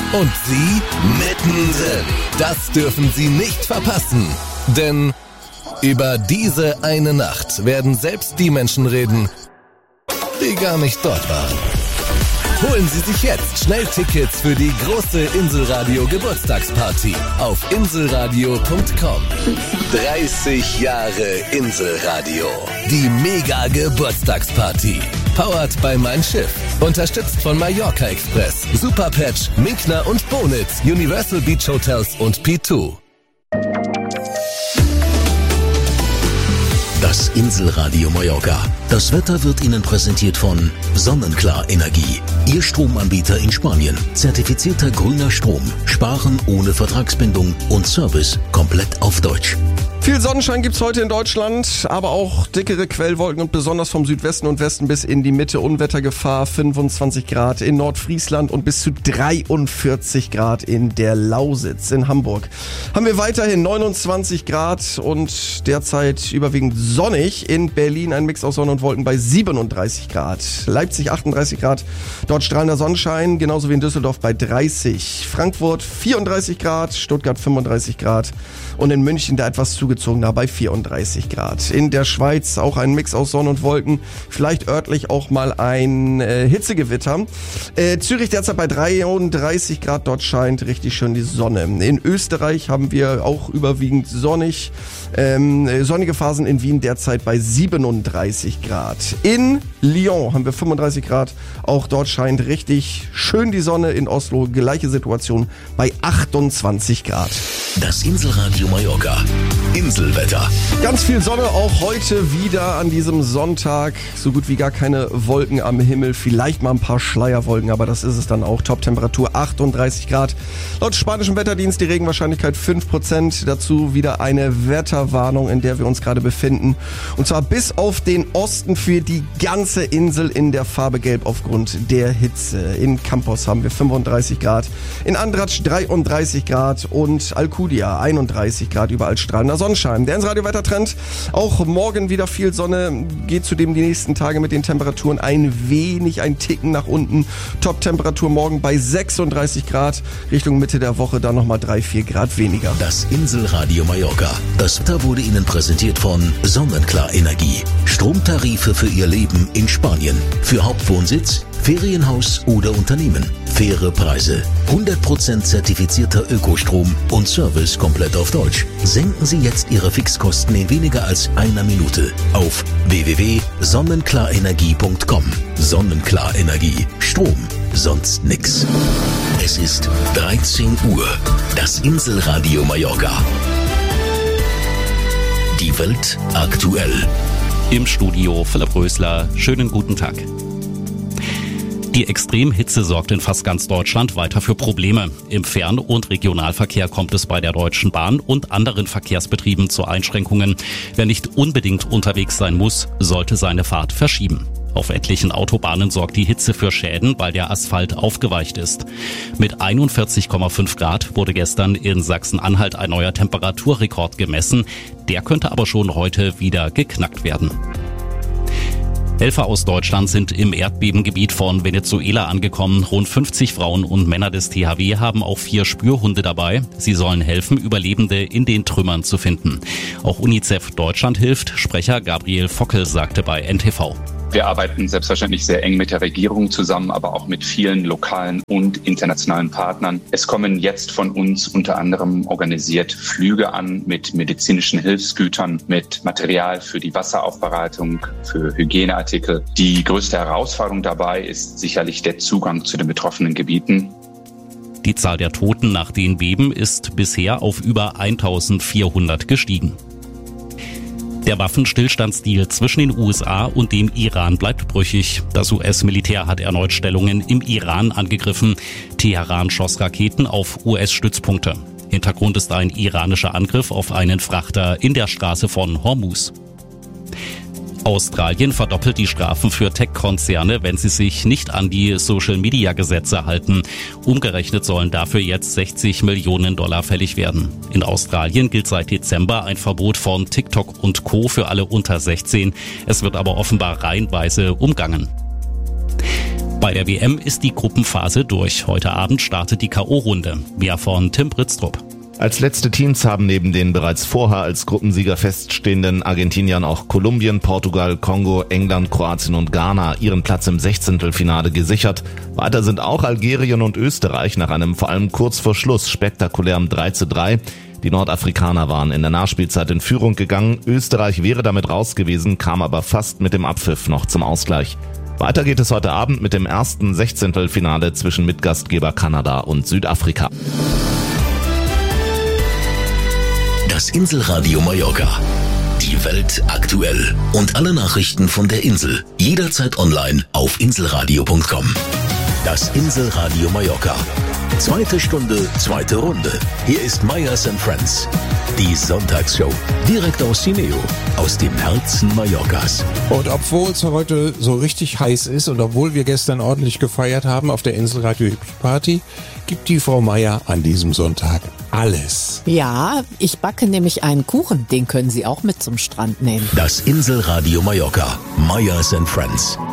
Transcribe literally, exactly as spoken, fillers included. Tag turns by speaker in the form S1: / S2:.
S1: Und Sie mittendrin. Das dürfen Sie nicht verpassen. Denn über diese eine Nacht werden selbst die Menschen reden, die gar nicht dort waren. Holen Sie sich jetzt schnell Tickets für die große Inselradio Geburtstagsparty auf inselradio punkt com. dreißig Jahre Inselradio. Die Mega Geburtstagsparty. Powered by Mein Schiff. Unterstützt von Mallorca Express, Superpatch, Minkner und Bonitz, Universal Beach Hotels und P zwei.
S2: Das Inselradio Mallorca. Das Wetter wird Ihnen präsentiert von Sonnenklar Energie. Ihr Stromanbieter in Spanien. Zertifizierter grüner Strom. Sparen ohne Vertragsbindung und Service komplett auf Deutsch.
S3: Viel Sonnenschein gibt's heute in Deutschland, aber auch dickere Quellwolken und besonders vom Südwesten und Westen bis in die Mitte Unwettergefahr, fünfundzwanzig Grad in Nordfriesland und bis zu dreiundvierzig Grad in der Lausitz. In Hamburg haben wir weiterhin neunundzwanzig Grad und derzeit überwiegend sonnig. In Berlin ein Mix aus Sonne und Wolken bei siebenunddreißig Grad. Leipzig achtunddreißig Grad, dort strahlender Sonnenschein, genauso wie in Düsseldorf bei dreißig. Frankfurt vierunddreißig Grad, Stuttgart fünfunddreißig Grad und in München der etwas zugezogener bei vierunddreißig Grad. In der Schweiz auch ein Mix aus Sonne und Wolken, vielleicht örtlich auch mal ein äh, Hitzegewitter. Äh, Zürich derzeit bei dreiunddreißig Grad, dort scheint richtig schön die Sonne. In Österreich haben wir auch überwiegend sonnig, ähm, sonnige Phasen in Wien derzeit bei siebenunddreißig Grad. In Lyon haben wir fünfunddreißig Grad, auch dort scheint richtig schön die Sonne. In Oslo gleiche Situation bei achtundzwanzig Grad.
S2: Das Inselradio Mallorca. Inselwetter.
S3: Ganz viel Sonne auch heute wieder an diesem Sonntag. So gut wie gar keine Wolken am Himmel. Vielleicht mal ein paar Schleierwolken, aber das ist es dann auch. Top-Temperatur achtunddreißig Grad. Laut spanischem Wetterdienst die Regenwahrscheinlichkeit fünf Prozent. Dazu wieder eine Wetterwarnung, in der wir uns gerade befinden. Und zwar bis auf den Osten für die ganze Insel in der Farbe Gelb aufgrund der Hitze. In Campos haben wir fünfunddreißig Grad. In Andratsch dreiunddreißig Grad und Alcudia einunddreißig Grad. Überall strahlender Sonnenschein. Der Inselradio-Wettertrend. Auch morgen wieder viel Sonne. Geht zudem die nächsten Tage mit den Temperaturen ein wenig, ein Ticken nach unten. Top-Temperatur morgen bei sechsunddreißig Grad. Richtung Mitte der Woche dann nochmal drei, vier Grad weniger.
S2: Das Inselradio Mallorca. Das Wetter wurde Ihnen präsentiert von Sonnenklar Energie. Stromtarife für Ihr Leben in Spanien. Für Hauptwohnsitz, Ferienhaus oder Unternehmen. Faire Preise. hundert Prozent zertifizierter Ökostrom und Service komplett auf Deutsch. Senken Sie jetzt Ihre Fixkosten in weniger als einer Minute auf w w w punkt sonnenklarenergie punkt com. Sonnenklar Energie. Strom. Sonst nix. Es ist dreizehn Uhr. Das Inselradio Mallorca. Die Welt aktuell.
S4: Im Studio Philipp Rösler. Schönen guten Tag. Die Extremhitze sorgt in fast ganz Deutschland weiter für Probleme. Im Fern- und Regionalverkehr kommt es bei der Deutschen Bahn und anderen Verkehrsbetrieben zu Einschränkungen. Wer nicht unbedingt unterwegs sein muss, sollte seine Fahrt verschieben. Auf etlichen Autobahnen sorgt die Hitze für Schäden, weil der Asphalt aufgeweicht ist. Mit einundvierzig Komma fünf Grad wurde gestern in Sachsen-Anhalt ein neuer Temperaturrekord gemessen. Der könnte aber schon heute wieder geknackt werden. Helfer aus Deutschland sind im Erdbebengebiet von Venezuela angekommen. Rund fünfzig Frauen und Männer des T H W haben auch vier Spürhunde dabei. Sie sollen helfen, Überlebende in den Trümmern zu finden. Auch UNICEF Deutschland hilft. Sprecher Gabriel Fockel sagte bei N T V.
S5: Wir arbeiten selbstverständlich sehr eng mit der Regierung zusammen, aber auch mit vielen lokalen und internationalen Partnern. Es kommen jetzt von uns unter anderem organisiert Flüge an mit medizinischen Hilfsgütern, mit Material für die Wasseraufbereitung, für Hygieneartikel. Die größte Herausforderung dabei ist sicherlich der Zugang zu den betroffenen Gebieten.
S4: Die Zahl der Toten nach den Beben ist bisher auf über eintausendvierhundert gestiegen. Der Waffenstillstandsdeal zwischen den U S A und dem Iran bleibt brüchig. Das U S-Militär hat erneut Stellungen im Iran angegriffen. Teheran schoss Raketen auf U S-Stützpunkte. Hintergrund ist ein iranischer Angriff auf einen Frachter in der Straße von Hormuz. Australien verdoppelt die Strafen für Tech-Konzerne, wenn sie sich nicht an die Social-Media-Gesetze halten. Umgerechnet sollen dafür jetzt sechzig Millionen Dollar fällig werden. In Australien gilt seit Dezember ein Verbot von TikTok und Co. für alle unter sechzehn. Es wird aber offenbar reihenweise umgangen. Bei der W M ist die Gruppenphase durch. Heute Abend startet die K O-Runde. Mehr von Tim Britztrup.
S6: Als letzte Teams haben neben den bereits vorher als Gruppensieger feststehenden Argentiniern auch Kolumbien, Portugal, Kongo, England, Kroatien und Ghana ihren Platz im Sechzehntelfinale gesichert. Weiter sind auch Algerien und Österreich nach einem vor allem kurz vor Schluss spektakulären drei zu drei. Die Nordafrikaner waren in der Nachspielzeit in Führung gegangen. Österreich wäre damit raus gewesen, kam aber fast mit dem Abpfiff noch zum Ausgleich. Weiter geht es heute Abend mit dem ersten Sechzehntelfinale zwischen Mitgastgeber Kanada und Südafrika.
S2: Das Inselradio Mallorca. Die Welt aktuell. Und alle Nachrichten von der Insel. Jederzeit online auf inselradio punkt com. Das Inselradio Mallorca. Zweite Stunde, zweite Runde. Hier ist Meyers and Friends. Die Sonntagsshow. Direkt aus Cineo. Aus dem Herzen Mallorcas.
S7: Und obwohl es heute so richtig heiß ist und obwohl wir gestern ordentlich gefeiert haben auf der Inselradio Happy Party, gibt die Frau Meyer an diesem Sonntag alles.
S8: Ja, ich backe nämlich einen Kuchen. Den können Sie auch mit zum Strand nehmen.
S2: Das Inselradio Mallorca. Meyers and Friends.